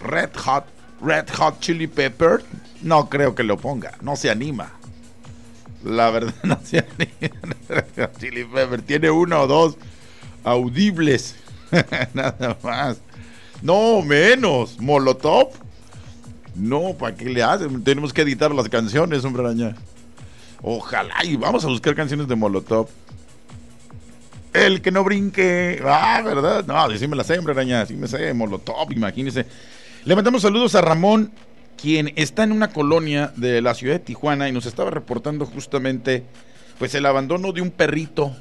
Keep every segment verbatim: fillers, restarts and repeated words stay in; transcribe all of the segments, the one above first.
Red Hot, Red Hot Chili Pepper, no creo que lo ponga, no se anima. La verdad, no se anima. Red Hot Chili Pepper tiene uno o dos audibles, nada más. No, menos, Molotov. No, ¿para qué le hacen? Tenemos que editar las canciones, hombre araña. Ojalá, y vamos a buscar canciones de Molotov. El que no brinque. Ah, ¿verdad? No, sí me la sé, hombre araña, sí me sé, Molotov, imagínese. Le mandamos saludos a Ramón, quien está en una colonia de la ciudad de Tijuana y nos estaba reportando justamente, pues, el abandono de un perrito.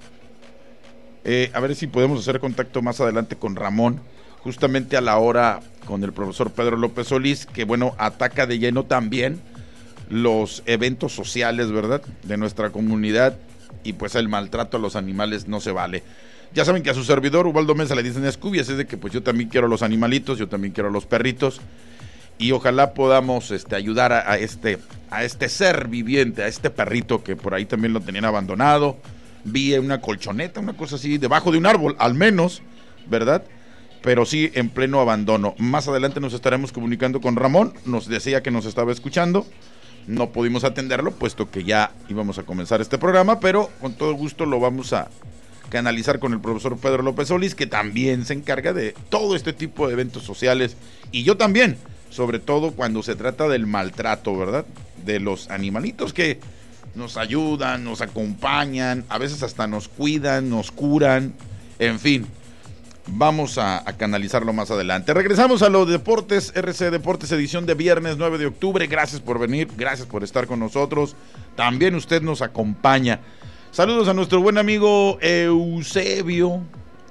Eh, a ver si podemos hacer contacto más adelante con Ramón, justamente a la hora con el profesor Pedro López Solís, que bueno, ataca de lleno también los eventos sociales, ¿verdad?, de nuestra comunidad, y pues el maltrato a los animales no se vale. Ya saben que a su servidor Ubaldo Mesa le dicen Scooby, así es de que pues yo también quiero a los animalitos, yo también quiero a los perritos, y ojalá podamos este, ayudar a, a, este, a este ser viviente, a este perrito que por ahí también lo tenían abandonado. Vi una colchoneta, una cosa así, debajo de un árbol, al menos, ¿verdad?, pero sí en pleno abandono. Más adelante nos estaremos comunicando con Ramón, nos decía que nos estaba escuchando, no pudimos atenderlo, puesto que ya íbamos a comenzar este programa, pero con todo gusto lo vamos a canalizar con el profesor Pedro López Solís, que también se encarga de todo este tipo de eventos sociales, y yo también, sobre todo cuando se trata del maltrato, ¿verdad?, de los animalitos que nos ayudan, nos acompañan, a veces hasta nos cuidan, nos curan, en fin. Vamos a, a canalizarlo más adelante. Regresamos a los deportes, R C Deportes, edición de viernes nueve de octubre. Gracias por venir, gracias por estar con nosotros. También usted nos acompaña. Saludos a nuestro buen amigo Eusebio,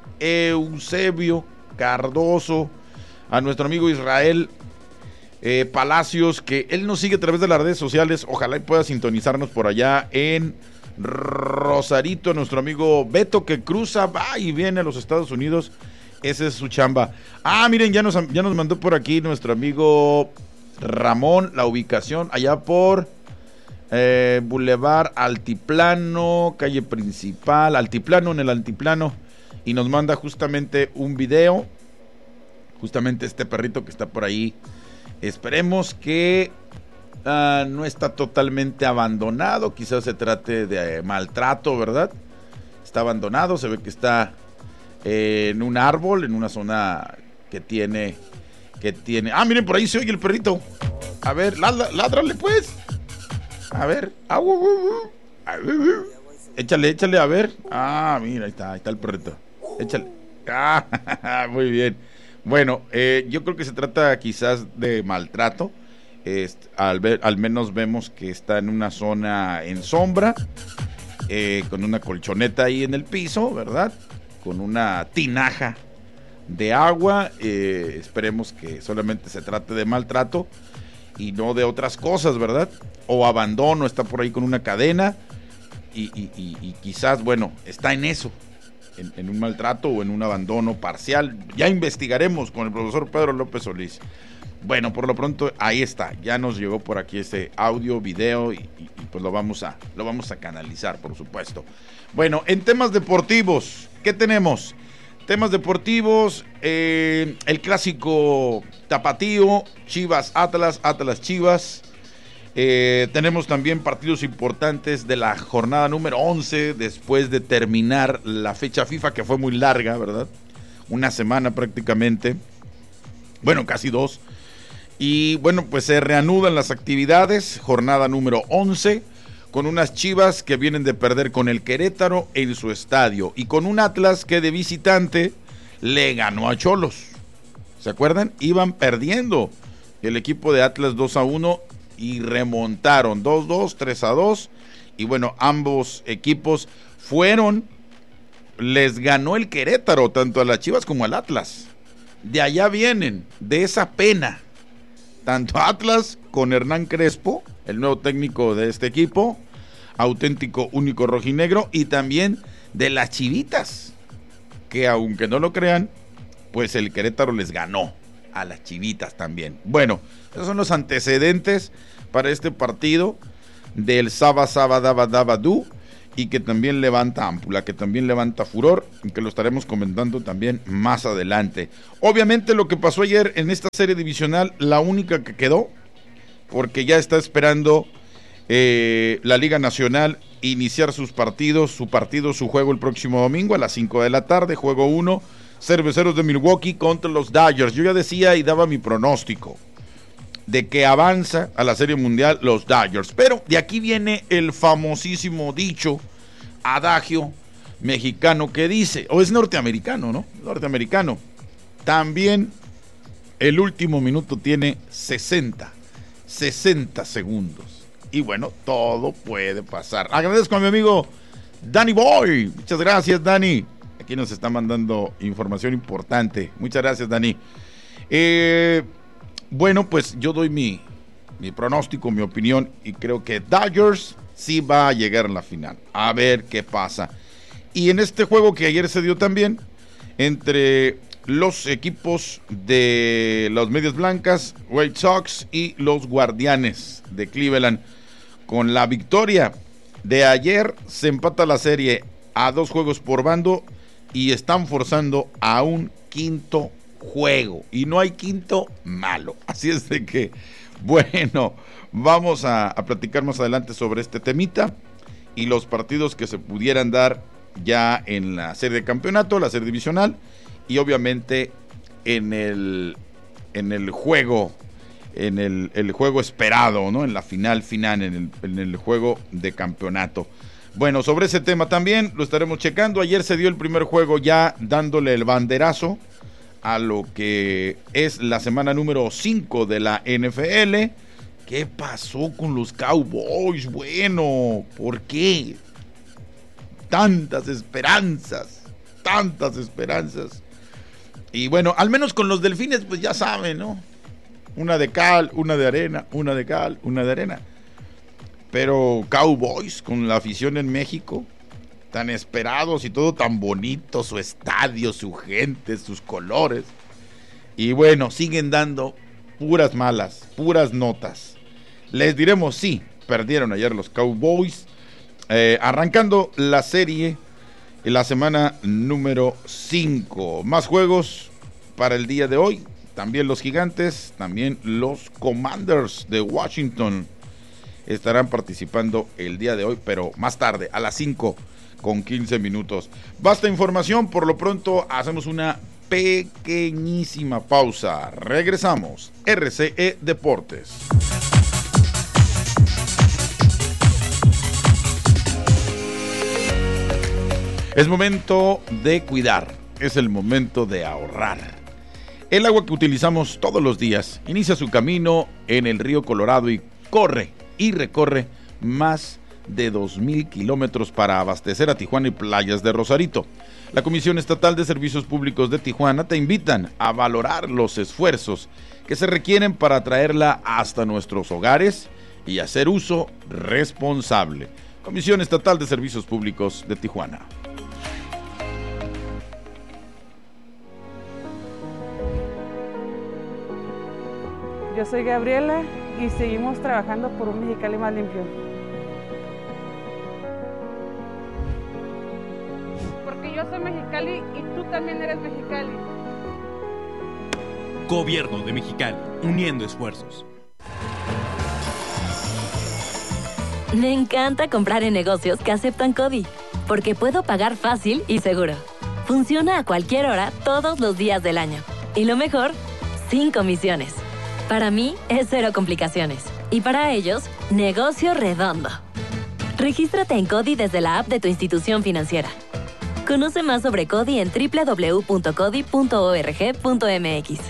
Eusebio Cardoso, a nuestro amigo Israel eh, Palacios, que él nos sigue a través de las redes sociales. Ojalá y pueda sintonizarnos por allá en Rosarito, nuestro amigo Beto, que cruza, va y viene a los Estados Unidos. Esa es su chamba. Ah, miren, ya nos, ya nos mandó por aquí nuestro amigo Ramón la ubicación allá por eh, Boulevard Altiplano, calle principal, Altiplano, en el Altiplano, y nos manda justamente un video, justamente este perrito que está por ahí. Esperemos que Uh, no está totalmente abandonado, quizás se trate de eh, maltrato, ¿verdad? Está abandonado, se ve que está eh, en un árbol, en una zona que tiene, que tiene... Ah, miren, por ahí se oye el perrito. A ver, ládrale pues. A ver. Ah, uh, uh, uh. Ah, uh, uh. Échale, échale, a ver. Ah, mira, ahí está, ahí está el perrito. Échale. Ah, muy bien. Bueno, eh, yo creo que se trata quizás de maltrato. Este, al, ver, al menos vemos que está en una zona en sombra, eh, con una colchoneta ahí en el piso, ¿verdad? Con una tinaja de agua. Eh, esperemos que solamente se trate de maltrato y no de otras cosas, ¿verdad? O abandono, está por ahí con una cadena y, y, y, y quizás, bueno, está en eso, en, en un maltrato o en un abandono parcial. Ya investigaremos con el profesor Pedro López Solís. Bueno, por lo pronto ahí está, ya nos llegó por aquí este audio, video y, y, y pues lo vamos a lo vamos a canalizar, por supuesto. Bueno, en temas deportivos, ¿qué tenemos? Temas deportivos, eh, el clásico tapatío, Chivas Atlas, Atlas Chivas. Eh, tenemos también partidos importantes de la jornada número once, después de terminar la fecha FIFA, que fue muy larga, ¿verdad? Una semana prácticamente, bueno, casi dos. Y bueno, pues se reanudan las actividades, jornada número once, con unas Chivas que vienen de perder con el Querétaro en su estadio, y con un Atlas que de visitante le ganó a Xolos. ¿Se acuerdan? Iban perdiendo el equipo de Atlas dos a uno y remontaron dos a dos, tres a dos, y bueno, ambos equipos fueron, les ganó el Querétaro, tanto a las Chivas como al Atlas. De allá vienen, de esa pena. Tanto Atlas con Hernán Crespo, el nuevo técnico de este equipo, auténtico único rojinegro, y también de las Chivitas, que aunque no lo crean, pues el Querétaro les ganó a las Chivitas también. Bueno, esos son los antecedentes para este partido del Saba Saba Daba Daba Du, y que también levanta ámpula, que también levanta furor, y que lo estaremos comentando también más adelante. Obviamente lo que pasó ayer en esta serie divisional, la única que quedó, porque ya está esperando eh, la Liga Nacional iniciar sus partidos, su partido, su juego el próximo domingo a las cinco de la tarde, juego uno, Cerveceros de Milwaukee contra los Dodgers. Yo ya decía y daba mi pronóstico de que avanza a la Serie Mundial los Dodgers, pero de aquí viene el famosísimo dicho, adagio mexicano que dice, o es norteamericano, ¿no? Norteamericano. También el último minuto tiene sesenta segundos. Y bueno, todo puede pasar. Agradezco a mi amigo Danny Boy. Muchas gracias, Dani. Aquí nos está mandando información importante. Muchas gracias, Dani. Eh... Bueno, pues yo doy mi, mi pronóstico, mi opinión, y creo que Dodgers sí va a llegar a la final. A ver qué pasa. Y en este juego que ayer se dio también, entre los equipos de las Medias Blancas, White Sox y los Guardianes de Cleveland, con la victoria de ayer, se empata la serie a dos juegos por bando y están forzando a un quinto juego, y no hay quinto malo, así es de que bueno, vamos a, a platicar más adelante sobre este temita y los partidos que se pudieran dar ya en la serie de campeonato, la serie divisional, y obviamente en el en el juego en el, el juego esperado, ¿no? En la final final, en el, en el juego de campeonato. Bueno, sobre ese tema también lo estaremos checando. Ayer se dio el primer juego ya dándole el banderazo a lo que es la semana número cinco de la N F L. ¿Qué pasó con los Cowboys? Bueno, ¿por qué? Tantas esperanzas, tantas esperanzas. Y bueno, al menos con los Delfines, pues ya saben, ¿no? Una de cal, una de arena, una de cal, una de arena. Pero Cowboys, con la afición en México, tan esperados y todo tan bonito, su estadio, su gente, sus colores. Y bueno, siguen dando puras malas, puras notas. Les diremos, sí, perdieron ayer los Cowboys, eh, arrancando la serie en la semana número cinco. Más juegos para el día de hoy. También los Gigantes, también los Commanders de Washington estarán participando el día de hoy, pero más tarde, a las cinco con quince minutos. Basta información, por lo pronto hacemos una pequeñísima pausa. Regresamos. R C E Deportes. Es momento de cuidar, es el momento de ahorrar. El agua que utilizamos todos los días inicia su camino en el río Colorado y corre y recorre más de dos mil kilómetros para abastecer a Tijuana y playas de Rosarito. La Comisión Estatal de Servicios Públicos de Tijuana te invitan a valorar los esfuerzos que se requieren para traerla hasta nuestros hogares y hacer uso responsable. Comisión Estatal de Servicios Públicos de Tijuana. Yo soy Gabriela y seguimos trabajando por un Mexicali más limpio. Porque yo soy Mexicali y tú también eres Mexicali. Gobierno de Mexicali, uniendo esfuerzos. Me encanta comprar en negocios que aceptan CODI, porque puedo pagar fácil y seguro. Funciona a cualquier hora, todos los días del año. Y lo mejor, sin comisiones. Para mí es cero complicaciones. Y para ellos, negocio redondo. Regístrate en CODI desde la app de tu institución financiera. Conoce más sobre CODI en doble u doble u doble u punto codi punto org punto m x.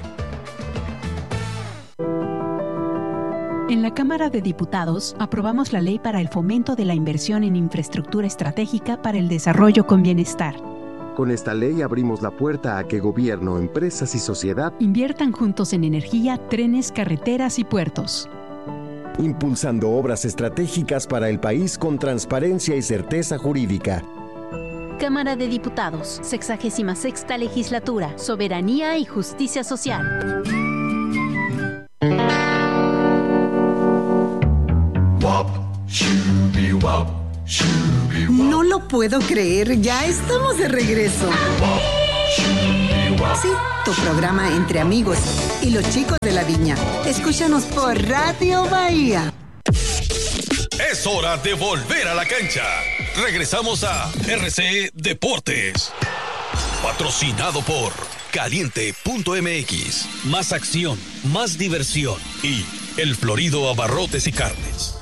En la Cámara de Diputados aprobamos la ley para el fomento de la inversión en infraestructura estratégica para el desarrollo con bienestar. Con esta ley abrimos la puerta a que gobierno, empresas y sociedad inviertan juntos en energía, trenes, carreteras y puertos. Impulsando obras estratégicas para el país con transparencia y certeza jurídica. Cámara de Diputados, sexagésima sexta Legislatura, Soberanía y Justicia Social. No puedo creer, ya estamos de regreso. Sí, tu programa Entre Amigos y los chicos de la Viña. Escúchanos por Radio Bahía. Es hora de volver a la cancha. Regresamos a R C Deportes. Patrocinado por Caliente punto M X. Más acción, más diversión y El Florido Abarrotes y Carnes.